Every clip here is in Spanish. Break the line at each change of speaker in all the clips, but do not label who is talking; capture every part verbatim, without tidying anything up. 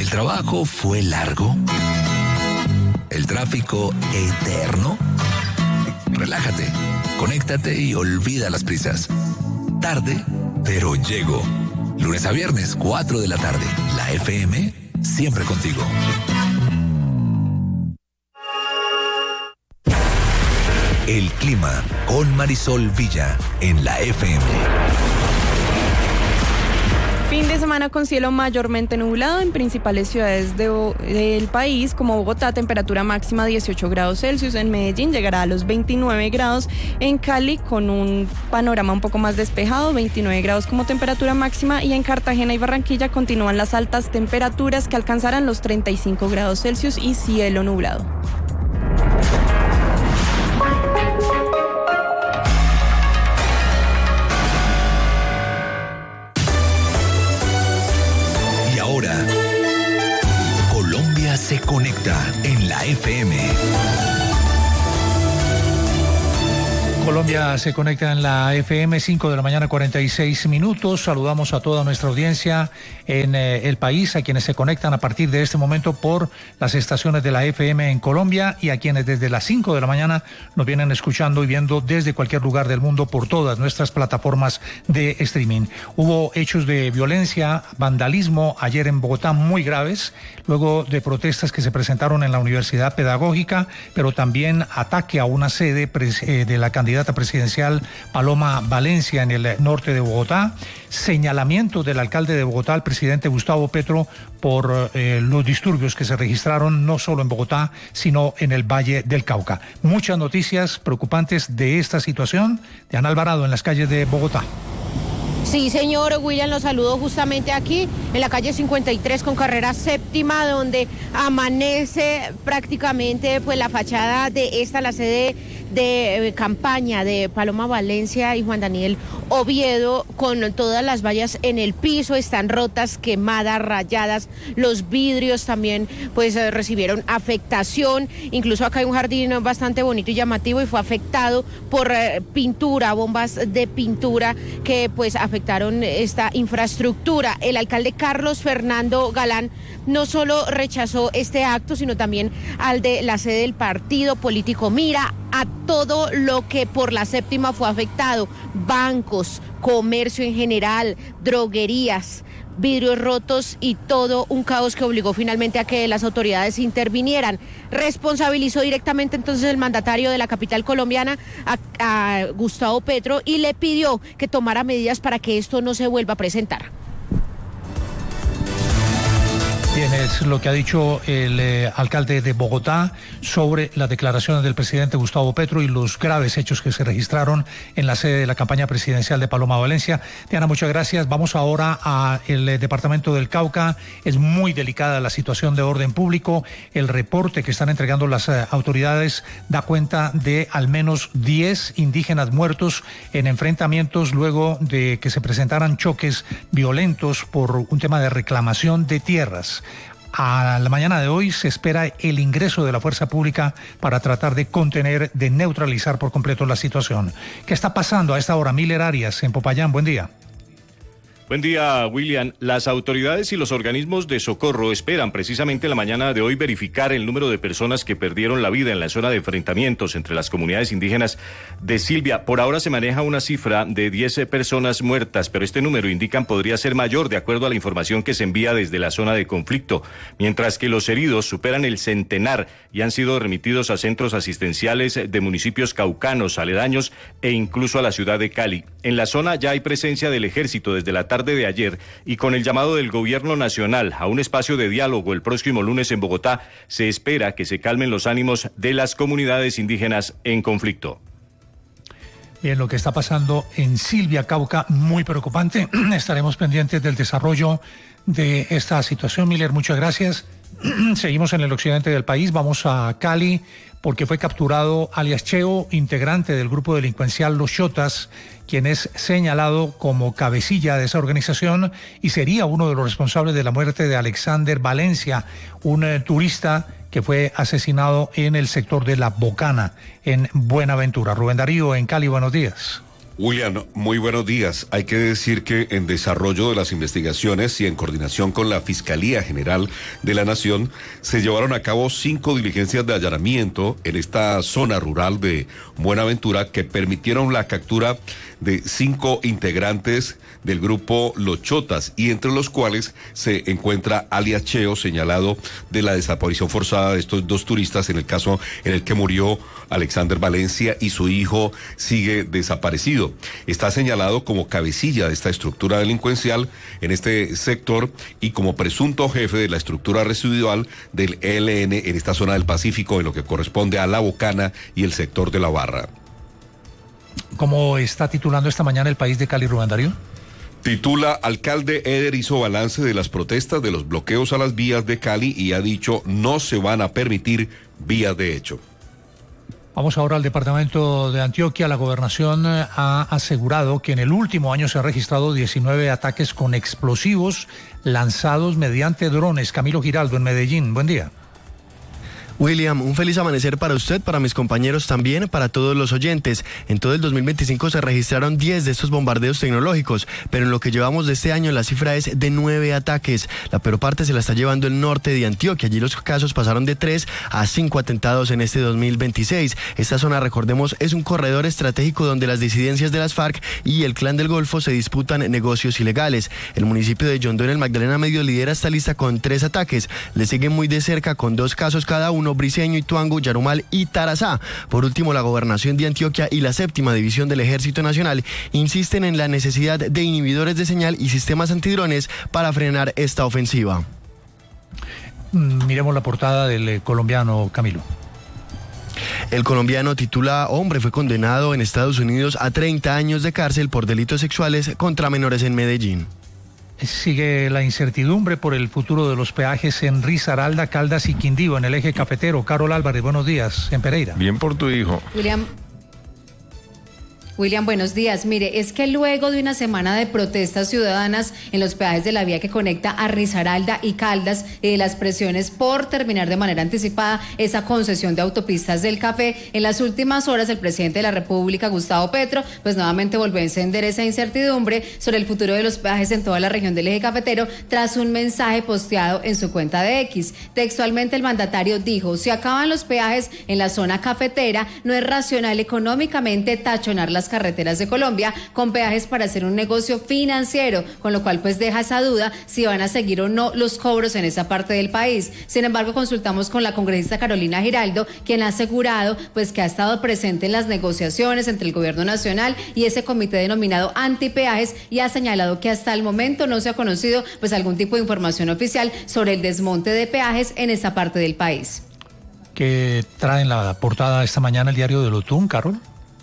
¿El trabajo fue largo? ¿El tráfico eterno? Relájate, conéctate y olvida las prisas. Tarde, pero llego. Lunes a viernes, cuatro de la tarde. La F M, siempre contigo. El clima con Marisol Villa en la F M.
Fin de semana con cielo mayormente nublado en principales ciudades de, del país, como Bogotá, temperatura máxima dieciocho grados Celsius, en Medellín llegará a los veintinueve grados, en Cali con un panorama un poco más despejado, veintinueve grados como temperatura máxima, y en Cartagena y Barranquilla continúan las altas temperaturas que alcanzarán los treinta y cinco grados Celsius y cielo nublado.
Ahora, Colombia se conecta en la F M.
Colombia se conecta en la F M, cinco de la mañana, cuarenta y seis minutos. Saludamos a toda nuestra audiencia en eh, el país, a quienes se conectan a partir de este momento por las estaciones de la F M en Colombia, y a quienes desde las cinco de la mañana nos vienen escuchando y viendo desde cualquier lugar del mundo por todas nuestras plataformas de streaming. Hubo hechos de violencia, vandalismo ayer en Bogotá muy graves, luego de protestas que se presentaron en la Universidad Pedagógica, pero también ataque a una sede eh, de la candidata presidencial Paloma Valencia en el norte de Bogotá, señalamiento del alcalde de Bogotá, el presidente Gustavo Petro, por eh, los disturbios que se registraron no solo en Bogotá, sino en el Valle del Cauca. Muchas noticias preocupantes de esta situación. Diana Alvarado en las calles de Bogotá.
Sí, señor William, los saludo justamente aquí en la calle cincuenta y tres con carrera séptima, donde amanece prácticamente pues la fachada de esta, la sede de eh, campaña de Paloma Valencia y Juan Daniel Oviedo, con todas las vallas en el piso, están rotas, quemadas, rayadas, los vidrios también pues eh, recibieron afectación, incluso acá hay un jardín bastante bonito y llamativo y fue afectado por eh, pintura, bombas de pintura que pues afectaron esta infraestructura. El alcalde Carlos Fernando Galán no solo rechazó este acto, sino también al de la sede del partido político Mira, a todo lo que por la séptima fue afectado, bancos, comercio en general, droguerías, vidrios rotos y todo un caos que obligó finalmente a que las autoridades intervinieran. Responsabilizó directamente entonces el mandatario de la capital colombiana a, a Gustavo Petro y le pidió que tomara medidas para que esto no se vuelva a presentar.
Bien, es lo que ha dicho el eh, alcalde de Bogotá sobre las declaraciones del presidente Gustavo Petro y los graves hechos que se registraron en la sede de la campaña presidencial de Paloma Valencia. Diana, muchas gracias. Vamos ahora al eh, departamento del Cauca. Es muy delicada la situación de orden público. El reporte que están entregando las eh, autoridades da cuenta de al menos diez indígenas muertos en enfrentamientos luego de que se presentaran choques violentos por un tema de reclamación de tierras. A la mañana de hoy se espera el ingreso de la fuerza pública para tratar de contener, de neutralizar por completo la situación. ¿Qué está pasando a esta hora? Miller Arias, en Popayán, buen día.
Buen día, William. Las autoridades y los organismos de socorro esperan precisamente la mañana de hoy verificar el número de personas que perdieron la vida en la zona de enfrentamientos entre las comunidades indígenas de Silvia. Por ahora se maneja una cifra de diez personas muertas, pero este número, indican, podría ser mayor de acuerdo a la información que se envía desde la zona de conflicto, mientras que los heridos superan el centenar y han sido remitidos a centros asistenciales de municipios caucanos, aledaños e incluso a la ciudad de Cali. En la zona ya hay presencia del ejército desde la tarde de ayer, y con el llamado del gobierno nacional a un espacio de diálogo el próximo lunes en Bogotá, se espera que se calmen los ánimos de las comunidades indígenas en conflicto.
Bien, lo que está pasando en Silvia, Cauca, muy preocupante. Estaremos pendientes del desarrollo de esta situación. Miller, muchas gracias. Seguimos en el occidente del país, vamos a Cali, porque fue capturado alias Cheo, integrante del grupo delincuencial Los Chotas, quien es señalado como cabecilla de esa organización y sería uno de los responsables de la muerte de Alexander Valencia, un eh, turista que fue asesinado en el sector de La Bocana, en Buenaventura. Rubén Darío, en Cali, buenos días.
William, muy buenos días. Hay que decir que en desarrollo de las investigaciones y en coordinación con la Fiscalía General de la Nación, se llevaron a cabo cinco diligencias de allanamiento en esta zona rural de Buenaventura que permitieron la captura de cinco integrantes del grupo Los Chotas, y entre los cuales se encuentra alias Cheo, señalado de la desaparición forzada de estos dos turistas, en el caso en el que murió Alexander Valencia y su hijo sigue desaparecido. Está señalado como cabecilla de esta estructura delincuencial en este sector y como presunto jefe de la estructura residual del E L N en esta zona del Pacífico, en lo que corresponde a La Bocana y el sector de La Barra.
¿Cómo está titulando esta mañana El País de Cali, Rubén Darío?
Titula: Alcalde Eder hizo balance de las protestas de los bloqueos a las vías de Cali y ha dicho no se van a permitir vías de hecho.
Vamos ahora al departamento de Antioquia. La gobernación ha asegurado que en el último año se han registrado diecinueve ataques con explosivos lanzados mediante drones. Camilo Giraldo en Medellín. Buen día.
William, un feliz amanecer para usted, para mis compañeros también, para todos los oyentes. En todo el dos mil veinticinco se registraron diez de estos bombardeos tecnológicos, pero en lo que llevamos de este año la cifra es de nueve ataques. La peor parte se la está llevando el norte de Antioquia. Allí los casos pasaron de tres a cinco atentados en este dos mil veintiséis. Esta zona, recordemos, es un corredor estratégico donde las disidencias de las FARC y el Clan del Golfo se disputan negocios ilegales. El municipio de Yondó en el Magdalena Medio lidera esta lista con tres ataques. Le siguen muy de cerca con dos casos cada uno Briceño, Ituango, Yarumal y Tarazá. Por último, la gobernación de Antioquia y la séptima división del Ejército Nacional insisten en la necesidad de inhibidores de señal y sistemas antidrones para frenar esta ofensiva.
Miremos la portada del eh, colombiano, Camilo.
El colombiano titula: hombre fue condenado en Estados Unidos a treinta años de cárcel por delitos sexuales contra menores en Medellín.
Sigue la incertidumbre por el futuro de los peajes en Risaralda, Caldas y Quindío, en el eje cafetero. Carol Álvarez, buenos días, en Pereira.
Bien por tu hijo.
William. William, buenos días. Mire, es que luego de una semana de protestas ciudadanas en los peajes de la vía que conecta a Risaralda y Caldas, eh, las presiones por terminar de manera anticipada esa concesión de autopistas del café, en las últimas horas el presidente de la República, Gustavo Petro, pues nuevamente volvió a encender esa incertidumbre sobre el futuro de los peajes en toda la región del eje cafetero tras un mensaje posteado en su cuenta de X. Textualmente el mandatario dijo: si acaban los peajes en la zona cafetera, no es racional económicamente tachonar las carreteras de Colombia con peajes para hacer un negocio financiero, con lo cual pues deja esa duda si van a seguir o no los cobros en esa parte del país. Sin embargo, consultamos con la congresista Carolina Giraldo, quien ha asegurado pues que ha estado presente en las negociaciones entre el gobierno nacional y ese comité denominado antipeajes, y ha señalado que hasta el momento no se ha conocido pues algún tipo de información oficial sobre el desmonte de peajes en esa parte del país.
¿Qué trae en la portada esta mañana el diario de Lotún, Carol?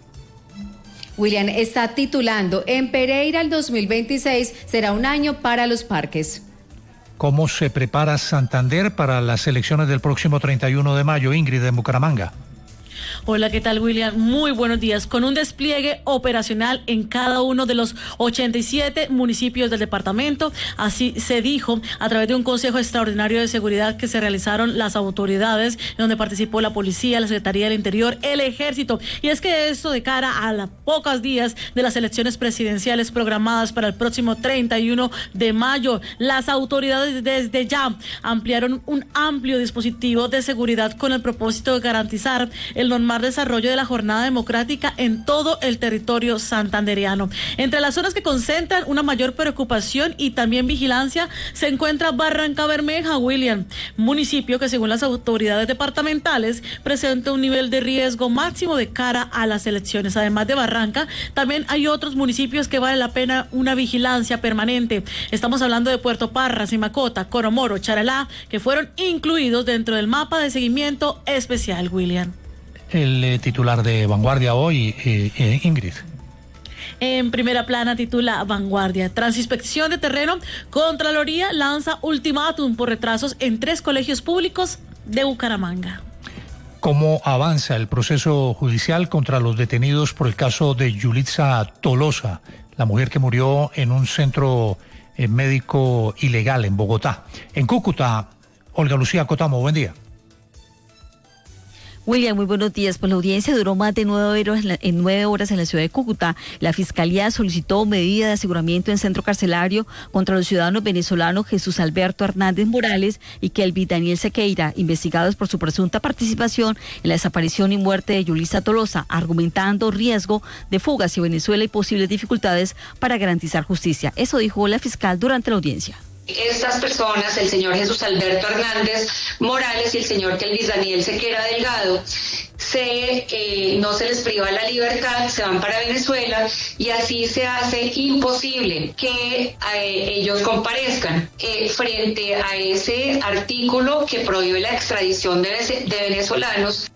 William, está titulando: en Pereira el dos mil veintiséis será un año para los parques.
¿Cómo se prepara Santander para las elecciones del próximo treinta y uno de mayo? Ingrid, en Bucaramanga.
Hola, ¿qué tal, William? Muy buenos días. Con un despliegue operacional en cada uno de los ochenta y siete municipios del departamento, así se dijo a través de un consejo extraordinario de seguridad que se realizaron las autoridades, donde participó la policía, la Secretaría del Interior, el Ejército. Y es que esto de cara a las pocos días de las elecciones presidenciales programadas para el próximo treinta y uno de mayo, las autoridades desde ya ampliaron un amplio dispositivo de seguridad con el propósito de garantizar el normal desarrollo de la jornada democrática en todo el territorio santandereano. Entre las zonas que concentran una mayor preocupación y también vigilancia se encuentra Barranca Bermeja, William, municipio que según las autoridades departamentales presenta un nivel de riesgo máximo de cara a las elecciones. Además de Barranca, también hay otros municipios que vale la pena una vigilancia permanente. Estamos hablando de Puerto Parra, Simacota, Coromoro, Charalá, que fueron incluidos dentro del mapa de seguimiento especial, William.
El eh, titular de Vanguardia hoy, eh, eh, Ingrid.
En primera plana titula Vanguardia: transinspección de terreno, Contraloría lanza ultimátum por retrasos en tres colegios públicos de Bucaramanga.
¿Cómo avanza el proceso judicial contra los detenidos por el caso de Yulitza Tolosa, la mujer que murió en un centro eh, médico ilegal en Bogotá? En Cúcuta, Olga Lucía Cotamo, buen día.
William, muy buenos días. Pues la audiencia duró más de nueve horas, en, la, en nueve horas en la ciudad de Cúcuta. La Fiscalía solicitó medida de aseguramiento en centro carcelario contra los ciudadanos venezolanos Jesús Alberto Hernández Morales y Kelvin Daniel Sequeira, investigados por su presunta participación en la desaparición y muerte de Yulisa Tolosa, argumentando riesgo de fuga hacia Venezuela y posibles dificultades para garantizar justicia. Eso dijo la fiscal durante la audiencia.
Estas personas, el señor Jesús Alberto Hernández Morales y el señor Kelvin Daniel Sequeira Delgado, se, eh, no se les priva la libertad, se van para Venezuela y así se hace imposible que eh, ellos comparezcan eh, frente a ese artículo que prohíbe la extradición de, de venezolanos.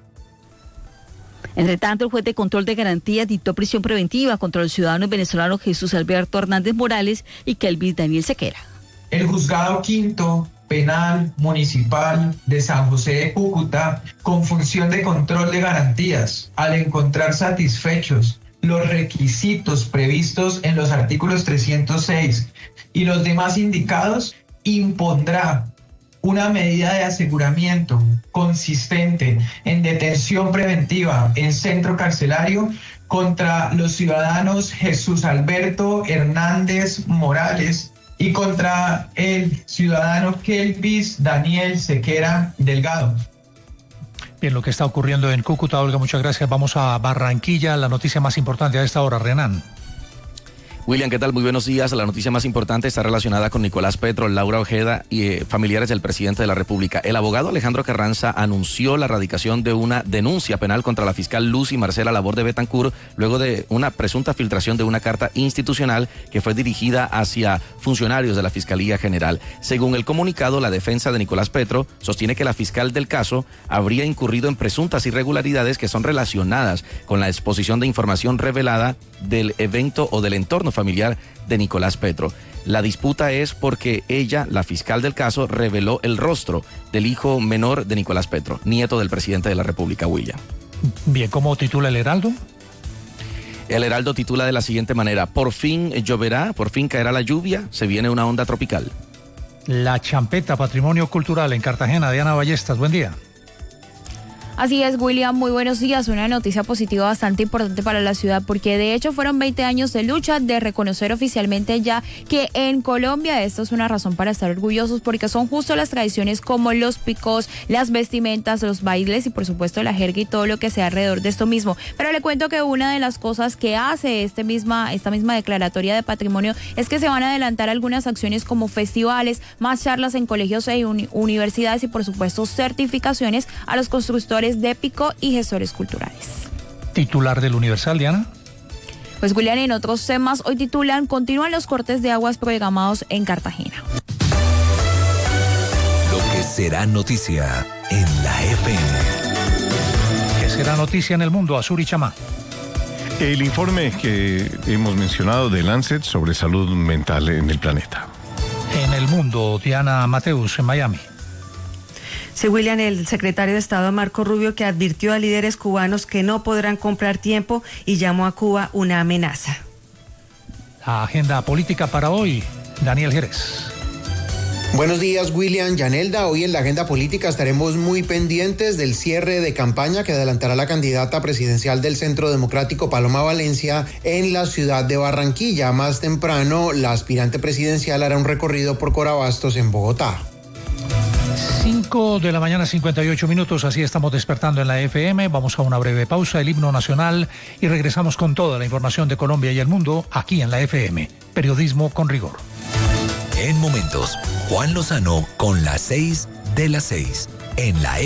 Entre tanto, el juez de control de garantías dictó prisión preventiva contra los ciudadanos venezolanos Jesús Alberto Hernández Morales y Kelvin Daniel Sequeira.
El juzgado quinto penal municipal de San José de Cúcuta, con función de control de garantías, al encontrar satisfechos los requisitos previstos en los artículos trescientos seis y los demás indicados, impondrá una medida de aseguramiento consistente en detención preventiva en centro carcelario contra los ciudadanos Jesús Alberto Hernández Morales y contra el ciudadano Kelvin Daniel Sequeira Delgado.
Bien, lo que está ocurriendo en Cúcuta, Olga, muchas gracias. Vamos a Barranquilla, la noticia más importante a esta hora, Renan.
William, ¿qué tal? Muy buenos días. La noticia más importante está relacionada con Nicolás Petro, Laura Ojeda y eh, familiares del presidente de la República. El abogado Alejandro Carranza anunció la radicación de una denuncia penal contra la fiscal Lucy Marcela Laborde Betancourt luego de una presunta filtración de una carta institucional que fue dirigida hacia funcionarios de la Fiscalía General. Según el comunicado, la defensa de Nicolás Petro sostiene que la fiscal del caso habría incurrido en presuntas irregularidades que son relacionadas con la exposición de información revelada del evento o del entorno familiar de Nicolás Petro. La disputa es porque ella, la fiscal del caso, reveló el rostro del hijo menor de Nicolás Petro, nieto del presidente de la República, William.
Bien, ¿cómo titula el Heraldo?
El Heraldo titula de la siguiente manera: por fin lloverá, por fin caerá la lluvia, se viene una onda tropical.
La Champeta, patrimonio cultural en Cartagena. Diana Ballestas, buen día.
Así es, William, muy buenos días. Una noticia positiva bastante importante para la ciudad, porque de hecho fueron veinte años de lucha, de reconocer oficialmente ya que en Colombia esto es una razón para estar orgullosos, porque son justo las tradiciones como los picos, las vestimentas, los bailes y por supuesto la jerga y todo lo que sea alrededor de esto mismo. Pero le cuento que una de las cosas que hace este misma, esta misma declaratoria de patrimonio es que se van a adelantar algunas acciones como festivales, más charlas en colegios e uni- universidades y por supuesto certificaciones a los constructores de pico y gestores culturales.
Titular del Universal, Diana.
Pues William, en otros temas, hoy titulan: continúan los cortes de aguas programados en Cartagena.
Lo que será noticia en la F M.
¿Qué será noticia en el mundo? Azuri Chamá.
El informe que hemos mencionado de Lancet sobre salud mental en el planeta.
En el mundo, Diana Mateus, en Miami.
Sí, William, el secretario de Estado Marco Rubio, que advirtió a líderes cubanos que no podrán comprar tiempo y llamó a Cuba una amenaza.
La agenda política para hoy, Daniel Jerez.
Buenos días, William, Yanelda. Hoy en la agenda política estaremos muy pendientes del cierre de campaña que adelantará la candidata presidencial del Centro Democrático, Paloma Valencia, en la ciudad de Barranquilla. Más temprano, la aspirante presidencial hará un recorrido por Corabastos en Bogotá.
cinco de la mañana, cincuenta y ocho minutos, así estamos despertando en la F M. Vamos a una breve pausa, el himno nacional, y regresamos con toda la información de Colombia y el mundo aquí en la F M. Periodismo con rigor.
En momentos, Juan Lozano con las seis de las seis en la